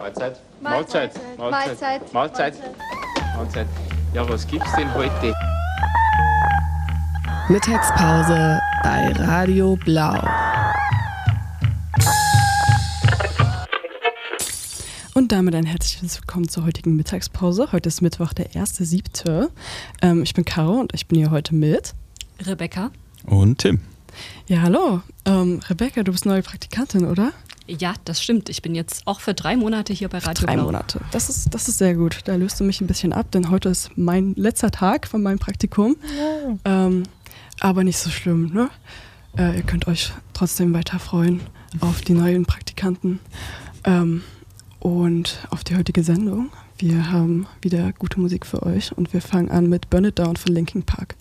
Mahlzeit. Mahlzeit. Mahlzeit. Mahlzeit. Mahlzeit. Ja, was gibt's denn heute? Mittagspause bei Radio Blau. Und damit ein herzliches Willkommen zur heutigen Mittagspause. Heute ist Mittwoch, der 1.7. Ich bin Caro und ich bin hier heute mit Rebecca und Tim. Ja, hallo. Rebecca, du bist neue Praktikantin, oder? Ja, das stimmt. Ich bin jetzt auch für 3 Monate hier bei Radio Blau. 3 Monate. Das ist sehr gut. Da löst du mich ein bisschen ab, denn heute ist mein letzter Tag von meinem Praktikum. Ja. Aber nicht so schlimm, ne? Ihr könnt euch trotzdem weiter freuen auf die neuen Praktikanten und auf die heutige Sendung. Wir haben wieder gute Musik für euch und wir fangen an mit Burn It Down von Linkin Park.